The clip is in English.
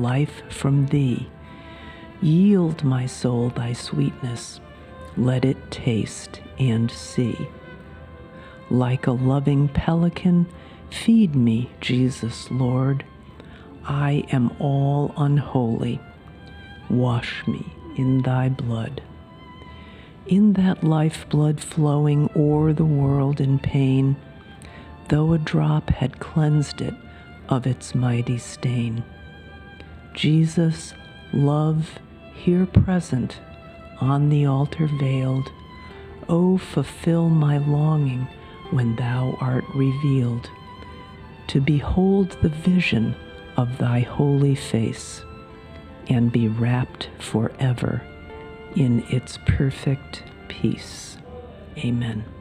life from thee. Yield, my soul, thy sweetness, let it taste and see. Like a loving pelican, feed me, Jesus Lord. I am all unholy. Wash me in thy blood. In that life-blood flowing o'er the world in pain, though a drop had cleansed it of its mighty stain. Jesus, love, here present, on the altar veiled, oh, fulfill my longing when thou art revealed, to behold the vision of thy holy face, and be wrapped forever in its perfect peace. Amen.